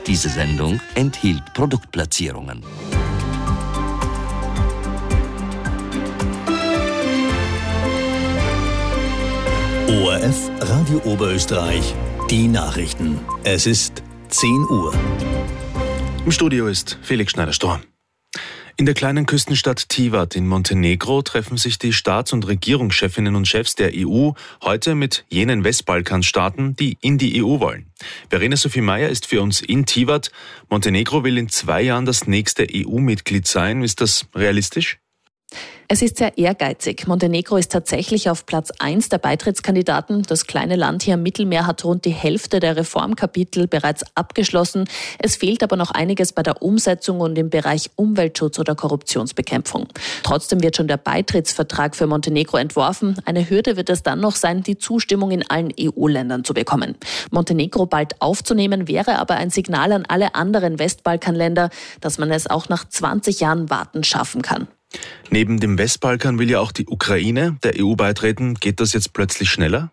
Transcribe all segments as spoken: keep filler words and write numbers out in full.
Diese Sendung enthielt Produktplatzierungen. O R F Radio Oberösterreich, die Nachrichten. Es ist zehn Uhr. Im Studio ist Felix Schneider-Storm. In der kleinen Küstenstadt Tivat in Montenegro treffen sich die Staats- und Regierungschefinnen und Chefs der E U heute mit jenen Westbalkanstaaten, die in die E U wollen. Verena Sophie Meyer ist für uns in Tivat. Montenegro will in zwei Jahren das nächste E U-Mitglied sein. Ist das realistisch? Es ist sehr ehrgeizig. Montenegro ist tatsächlich auf Platz eins der Beitrittskandidaten. Das kleine Land hier am Mittelmeer hat rund die Hälfte der Reformkapitel bereits abgeschlossen. Es fehlt aber noch einiges bei der Umsetzung und im Bereich Umweltschutz oder Korruptionsbekämpfung. Trotzdem wird schon der Beitrittsvertrag für Montenegro entworfen. Eine Hürde wird es dann noch sein, die Zustimmung in allen E U-Ländern zu bekommen. Montenegro bald aufzunehmen, wäre aber ein Signal an alle anderen Westbalkanländer, dass man es auch nach zwanzig Jahren Warten schaffen kann. Neben dem Westbalkan will ja auch die Ukraine der E U beitreten. Geht das jetzt plötzlich schneller?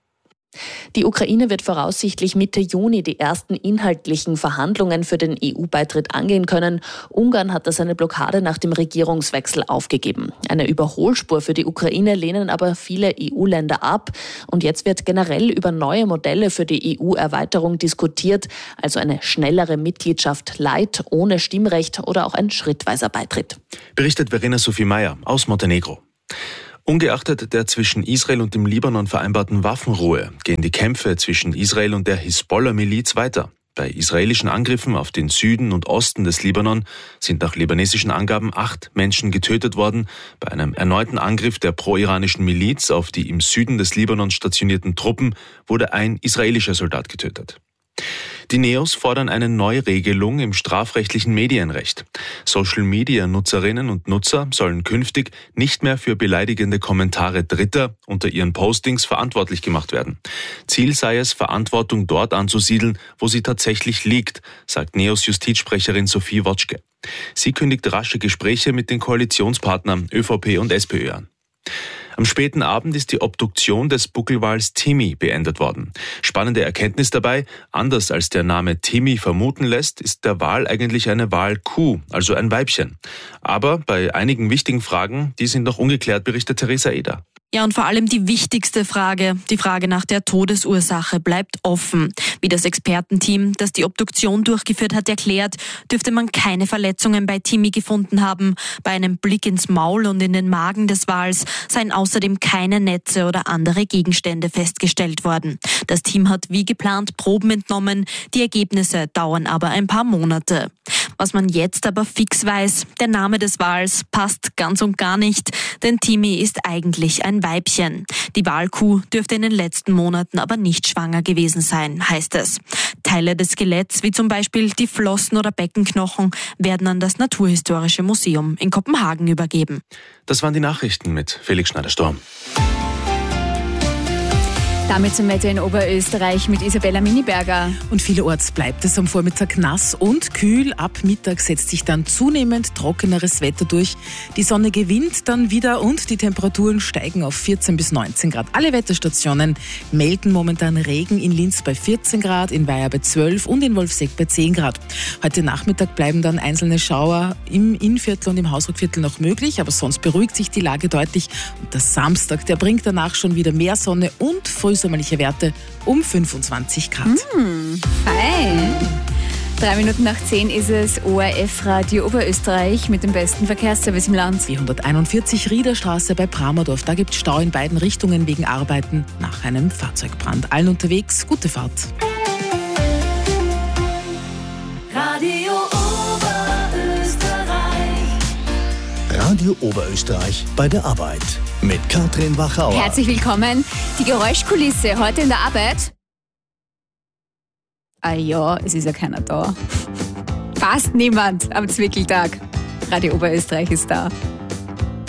Die Ukraine wird voraussichtlich Mitte Juni die ersten inhaltlichen Verhandlungen für den E U-Beitritt angehen können. Ungarn hat da seine Blockade nach dem Regierungswechsel aufgegeben. Eine Überholspur für die Ukraine lehnen aber viele E U-Länder ab. Und jetzt wird generell über neue Modelle für die E U-Erweiterung diskutiert, also eine schnellere Mitgliedschaft light, ohne Stimmrecht oder auch ein schrittweiser Beitritt. Berichtet Verena Sophie Meyer aus Montenegro. Ungeachtet der zwischen Israel und dem Libanon vereinbarten Waffenruhe gehen die Kämpfe zwischen Israel und der Hisbollah-Miliz weiter. Bei israelischen Angriffen auf den Süden und Osten des Libanon sind nach libanesischen Angaben acht Menschen getötet worden. Bei einem erneuten Angriff der pro-iranischen Miliz auf die im Süden des Libanon stationierten Truppen wurde ein israelischer Soldat getötet. Die Neos fordern eine Neuregelung im strafrechtlichen Medienrecht. Social-Media-Nutzerinnen und Nutzer sollen künftig nicht mehr für beleidigende Kommentare Dritter unter ihren Postings verantwortlich gemacht werden. Ziel sei es, Verantwortung dort anzusiedeln, wo sie tatsächlich liegt, sagt Neos Justizsprecherin Sophie Wotschke. Sie kündigt rasche Gespräche mit den Koalitionspartnern ÖVP und SPÖ an. Am späten Abend ist die Obduktion des Buckelwals Timmy beendet worden. Spannende Erkenntnis dabei, anders als der Name Timmy vermuten lässt, ist der Wal eigentlich eine Walkuh, also ein Weibchen. Aber bei einigen wichtigen Fragen, die sind noch ungeklärt, berichtet Theresa Eder. Ja, und vor allem die wichtigste Frage, die Frage nach der Todesursache, bleibt offen. Wie das Expertenteam, das die Obduktion durchgeführt hat, erklärt, dürfte man keine Verletzungen bei Timmy gefunden haben. Bei einem Blick ins Maul und in den Magen des Wals seien außerdem keine Netze oder andere Gegenstände festgestellt worden. Das Team hat wie geplant Proben entnommen, die Ergebnisse dauern aber ein paar Monate. Was man jetzt aber fix weiß, der Name des Wals passt ganz und gar nicht, denn Timmy ist eigentlich ein Weibchen. Die Walkuh dürfte in den letzten Monaten aber nicht schwanger gewesen sein, heißt es. Teile des Skeletts, wie zum Beispiel die Flossen oder Beckenknochen, werden an das Naturhistorische Museum in Kopenhagen übergeben. Das waren die Nachrichten mit Felix Schneider-Storm. Damit zum Wetter in Oberösterreich mit Isabella Miniberger. Und vielerorts bleibt es am Vormittag nass und kühl. Ab Mittag setzt sich dann zunehmend trockeneres Wetter durch. Die Sonne gewinnt dann wieder und die Temperaturen steigen auf vierzehn bis neunzehn Grad. Alle Wetterstationen melden momentan Regen in Linz bei vierzehn Grad, in Weiher bei zwölf und in Wolfsegg bei zehn Grad. Heute Nachmittag bleiben dann einzelne Schauer im Innviertel und im Hausruckviertel noch möglich, aber sonst beruhigt sich die Lage deutlich. Und der Samstag, der bringt danach schon wieder mehr Sonne und frühsommerliche Werte um fünfundzwanzig Grad. Mm, fein. Drei Minuten nach zehn ist es O R F Radio Oberösterreich mit dem besten Verkehrsservice im Land. vierhunderteinundvierzig Riederstraße bei Bramerdorf. Da gibt es Stau in beiden Richtungen wegen Arbeiten nach einem Fahrzeugbrand. Allen unterwegs, gute Fahrt. Radio Oberösterreich. Radio Oberösterreich bei der Arbeit. Mit Katrin Wachauer. Herzlich willkommen. Die Geräuschkulisse heute in der Arbeit. Ah ja, es ist ja keiner da. Fast niemand am Zwickeltag. Radio Oberösterreich ist da.